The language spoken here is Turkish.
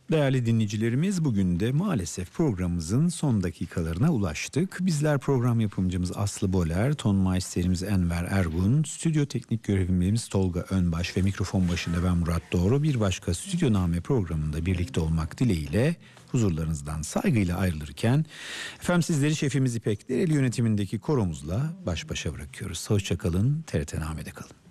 Değerli dinleyicilerimiz, bugün de maalesef programımızın son dakikalarına ulaştık. Bizler program yapımcımız Aslı Boler, ton maisterimiz Enver Ergun, stüdyo teknik görevlilerimiz Tolga Önbaş ve mikrofon başında ben Murat Doğru. Bir başka Stüdyoname programında birlikte olmak dileğiyle huzurlarınızdan saygıyla ayrılırken efendim sizleri şefimiz İpek Dereli yönetimindeki koromuzla baş başa bırakıyoruz. Hoşça kalın, TRT Name'de kalın.